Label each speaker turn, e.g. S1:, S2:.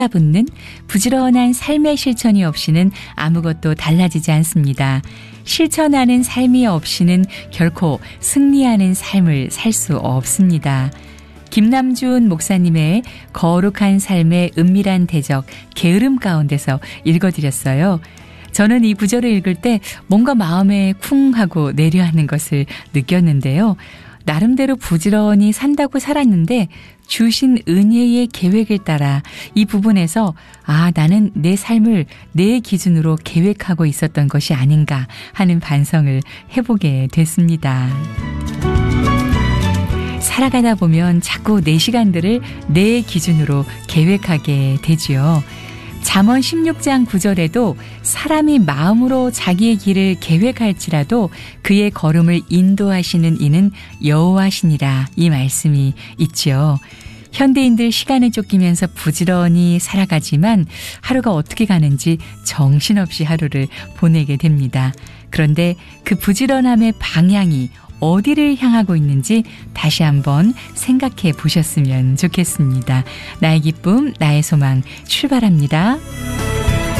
S1: 붙는 부지런한 삶의 실천이 없이는 아무것도 달라지지 않습니다. 실천하는 삶이 없이는 결코 승리하는 삶을 살 수 없습니다. 김남준 목사님의 거룩한 삶의 은밀한 대적 게으름 가운데서 읽어드렸어요. 저는 이 구절을 읽을 때 뭔가 마음에 쿵 하고 내려앉는 것을 느꼈는데요. 나름대로 부지런히 산다고 살았는데 주신 은혜의 계획을 따라 이 부분에서 나는 내 삶을 내 기준으로 계획하고 있었던 것이 아닌가 하는 반성을 해보게 됐습니다. 살아가다 보면 자꾸 내 시간들을 내 기준으로 계획하게 되지요. 잠언 16장 9절에도 사람이 마음으로 자기의 길을 계획할지라도 그의 걸음을 인도하시는 이는 여호와시니라, 이 말씀이 있죠. 현대인들 시간에 쫓기면서 부지런히 살아가지만 하루가 어떻게 가는지 정신없이 하루를 보내게 됩니다. 그런데 그 부지런함의 방향이 어디를 향하고 있는지 다시 한번 생각해 보셨으면 좋겠습니다. 나의 기쁨, 나의 소망 출발합니다.